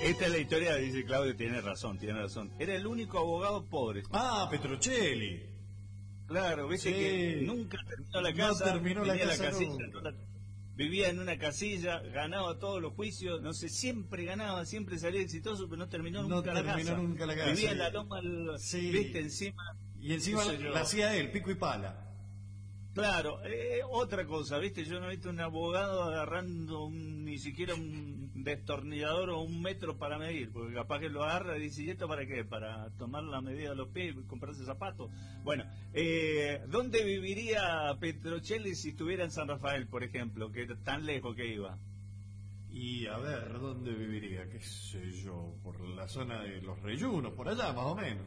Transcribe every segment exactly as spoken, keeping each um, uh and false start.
Esta es la historia, dice Claudio, tiene razón, tiene razón. Era el único abogado pobre. Ah, Petrocelli. Claro, viste Sí. que nunca terminó la casa, No terminó la tenía casa casilla, nunca. no la- vivía en una casilla, ganaba todos los juicios, no sé, siempre ganaba, siempre salía exitoso, pero no terminó No nunca la terminó casa. nunca la casa. Vivía en la loma, al- Sí. viste, encima. Y encima qué sé yo. la hacía él, pico y pala. Claro, eh, otra cosa, viste, yo no he visto un abogado agarrando un- ni siquiera un destornillador o un metro para medir, porque capaz que lo agarra y dice, ¿y esto para qué? Para tomar la medida de los pies y comprarse zapatos. Bueno, eh, ¿dónde viviría Petrocelli si estuviera en San Rafael, por ejemplo, que era tan lejos que iba? Y a ver, ¿dónde viviría? ¿Qué sé yo? Por la zona de los Reyunos, por allá más o menos.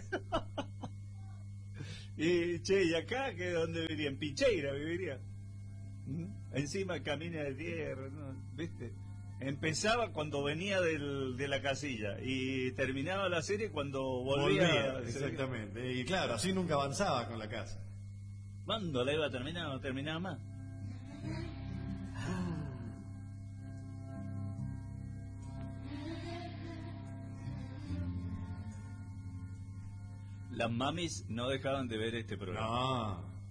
Y, che, ¿y acá que dónde viviría? En Picheira viviría. ¿Mm? Encima camina de tierra, ¿no? ¿Viste? Empezaba cuando venía del, de la casilla y terminaba la serie cuando volvía. Volvía, exactamente. Y claro, así nunca avanzaba con la casa. ¿Cuándo la iba a terminar? No terminaba más. Las mamis no dejaban de ver este programa. No.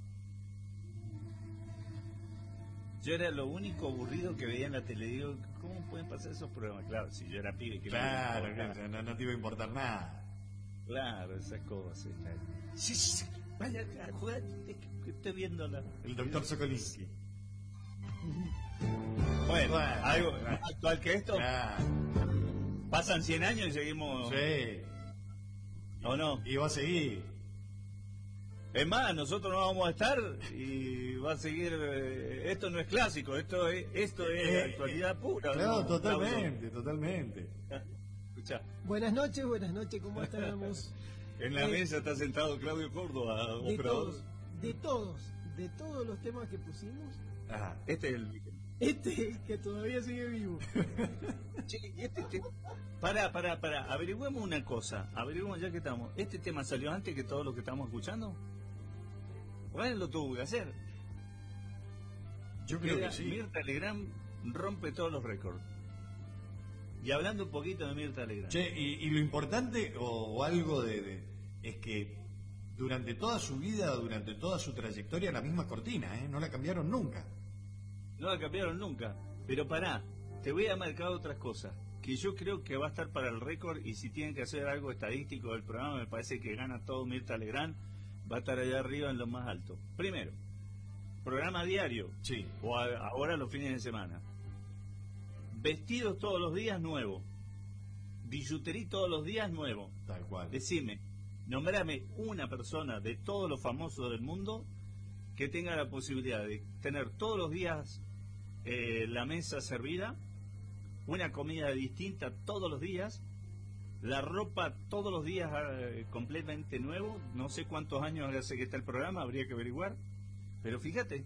Yo era lo único aburrido que veía en la tele. Digo, ¿cómo pueden pasar esos programas? Claro, si yo era pibe, que Claro, me iba a importar? claro, no, no te iba a importar nada. Claro, esas cosas. Claro. Sí, sí, sí, vaya a jugar, que estoy viendo la... El doctor Sokolinsky. Bueno, Bueno, algo bueno. más actual que esto. Claro. Pasan cien años y seguimos... Sí. ¿O no? Y va a seguir. Es más, nosotros no vamos a estar y va a seguir... eh, esto no es clásico, esto es, esto es Eh, actualidad pura. Claro, ¿no? totalmente, totalmente. Escuchá, Buenas noches, buenas noches, ¿cómo estamos? en la Eh, mesa está sentado Claudio Córdoba, De operador. todos, de todos, de todos los temas que pusimos, Ajá. Este es el... este es el que todavía sigue vivo. Che, y este tema... Pará, pará, pará, averigüemos una cosa, averigüemos ya que estamos. ¿Este tema salió antes que todos los que estamos escuchando? Bueno, lo tuvo que hacer. Yo creo Queda- que sí. Mirta Legrand rompe todos los récords. Y hablando un poquito de Mirta Legrand. Che, y, y lo importante o, o algo de, de- es que durante toda su vida, durante toda su trayectoria, la misma cortina, ¿eh? No la cambiaron nunca. No la cambiaron nunca. Pero pará, te voy a marcar otras cosas. Que yo creo que va a estar para el récord. Y si tienen que hacer algo estadístico del programa, me parece que gana todo Mirta Legrand. Va a estar allá arriba en lo más alto. Primero, programa diario. Sí. O a- ahora los fines de semana. Vestidos todos los días nuevo. Billutería todos los días nuevo. Tal cual. Decime, nombrame una persona de todos los famosos del mundo que tenga la posibilidad de tener todos los días eh, la mesa servida, una comida distinta todos los días, la ropa todos los días eh, completamente nuevo. No sé cuántos años hace que está el programa, habría que averiguar, pero fíjate,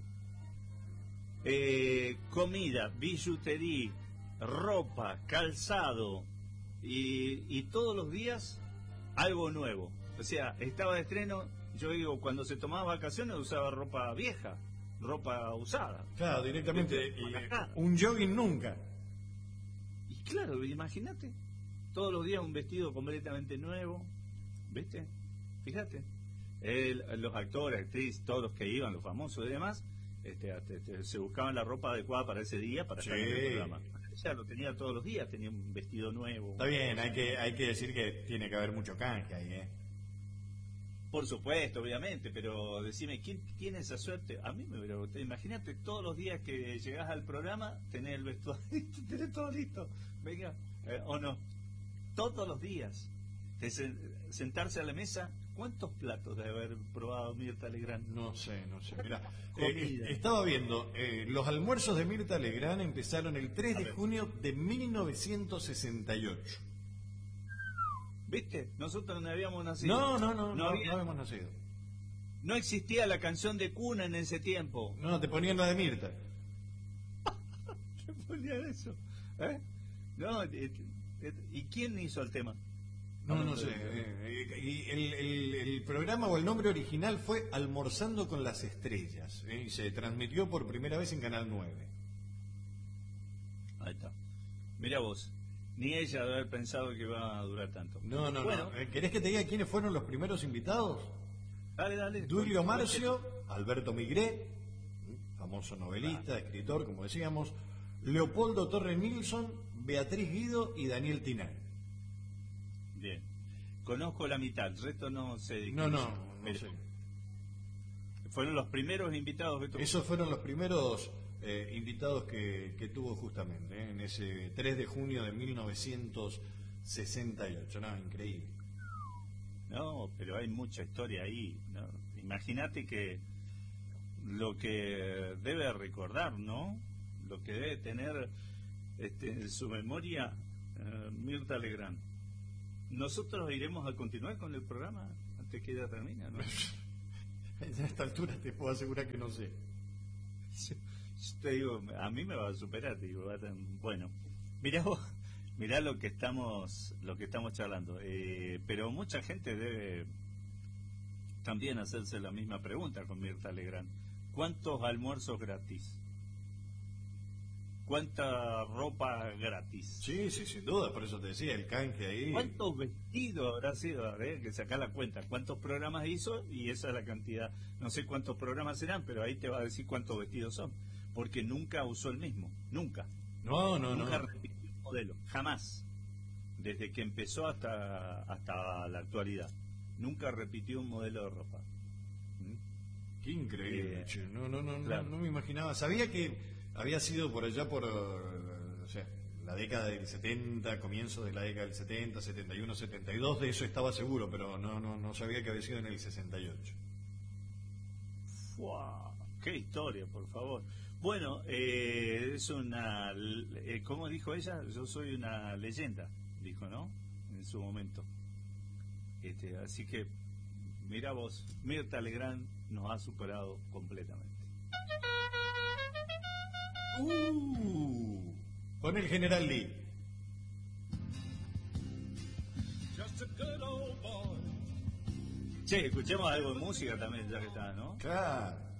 eh, comida, billutería, ropa, calzado y, y todos los días algo nuevo. O sea, estaba de estreno, yo digo, cuando se tomaba vacaciones usaba ropa vieja, ropa usada. Claro, directamente. Viste, y, acá. un jogging nunca. Y claro, imagínate, todos los días un vestido completamente nuevo, ¿viste? Fíjate. El- los actores, actrices, todos los que iban, los famosos y demás, este, hasta- este, se buscaban la ropa adecuada para ese día, para estar en el Sí. programa. Ella lo tenía todos los días, tenía un vestido nuevo. Está bien, hay que, hay que decir que tiene que haber mucho canje ahí, ¿eh? Por supuesto, obviamente, pero decime, ¿quién tiene esa suerte? A mí me hubiera gustado. Imagínate todos los días que llegás al programa, tenés el vestuario, tenés todo listo. Venga, eh, o no. Todos los días. De sen- sentarse a la mesa, ¿cuántos platos debe haber probado Mirta Legrand? No sé, no sé. Mira, Comida. estaba viendo, eh, los almuerzos de Mirta Legrand empezaron el tres de junio de mil novecientos sesenta y ocho. ¿Viste? Nosotros no habíamos nacido. No, no, no, no, había- no hemos nacido. no existía la canción de cuna en ese tiempo. No, te ponían la de Mirta. ¿Qué ponía eso? ¿Eh? No, eh, eh, ¿y quién hizo el tema? No, no sé. eh, eh, y el, el- el programa o el nombre original fue Almorzando con las Estrellas, eh, y se transmitió por primera vez en Canal nueve. Ahí está. Mira vos, Ni ella debe haber pensado que iba a durar tanto. No, no, bueno, no. ¿Querés que te diga quiénes fueron los primeros invitados? Dale, dale. Duilio Marcio, Alberto Migré, famoso novelista, escritor, como decíamos, Leopoldo Torre Nilsson, Beatriz Guido y Daniel Tinay. Bien. Conozco la mitad, el resto no sé. De No, quién no, son, no pero sé. Fueron los primeros invitados que tuvo. Esos fueron los primeros eh, invitados que, que tuvo justamente, ¿eh? En ese tres de junio de mil novecientos sesenta y ocho. No, increíble. No, pero hay mucha historia ahí, ¿no? Imagínate que lo que debe recordar, ¿no? Lo que debe tener este, en su memoria eh, Mirta Legrand. Nosotros iremos a continuar con el programa antes que ella termine, ¿no? A esta altura te puedo asegurar que no sé. Yo, yo te digo, a mí me va a superar, te digo, va a tener- bueno, mirá vos, mirá lo que estamos, lo que estamos charlando, eh, pero mucha gente debe también hacerse la misma pregunta con Mirta Legrand. ¿Cuántos almuerzos gratis? ¿Cuánta ropa gratis? Sí, sí, sin duda, por eso te decía, el canje ahí. ¿Cuántos vestidos habrá sido? Habría que sacar la cuenta. ¿Cuántos programas hizo? Y esa es la cantidad. No sé cuántos programas serán, pero ahí te va a decir cuántos vestidos son. Porque nunca usó el mismo. Nunca. No, no, nunca no. repitió el modelo. Jamás. Desde que empezó hasta, hasta la actualidad. Nunca repitió un modelo de ropa. ¿Mm? Qué increíble, Eh, che. No, no, no, claro. no, no me imaginaba. Sabía que había sido por allá por, eh, o sea, la década del setenta, comienzo de la década del setenta, setenta y uno, setenta y dos, de eso estaba seguro, pero no, no, no sabía que había sido en el sesenta y ocho. ¡Fua! ¡Qué historia, por favor! Bueno, eh, es una... eh, ¿cómo dijo ella? Yo soy una leyenda, dijo, ¿no? En su momento. Este, así que, mira vos, Mirta Legrand nos ha superado completamente. Uh, con el general Lee. Che, escuchemos algo de música también, ya que está, ¿no? Claro.